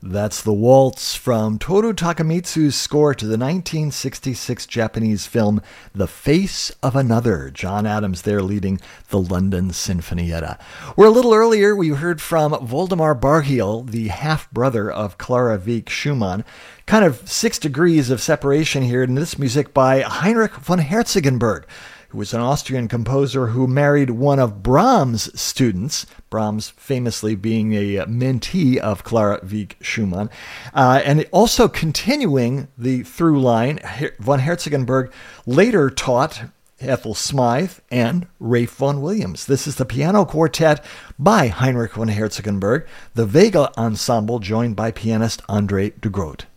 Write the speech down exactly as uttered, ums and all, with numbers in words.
That's the waltz from Toru Takemitsu's score to the nineteen sixty-six Japanese film The Face of Another. John Adams there leading the London Sinfonietta. Where a little earlier we heard from Voldemar Bargiel, the half-brother of Clara Wieck Schumann. Kind of six degrees of separation here in this music by Heinrich von Herzogenberg, who was an Austrian composer who married one of Brahms' students, Brahms famously being a mentee of Clara Wieck Schumann. Uh, and also continuing the through line, von Herzogenberg later taught Ethel Smythe and Ralph Vaughan Williams. This is the piano quartet by Heinrich von Herzogenberg, the Vega Ensemble joined by pianist Andre de Groot.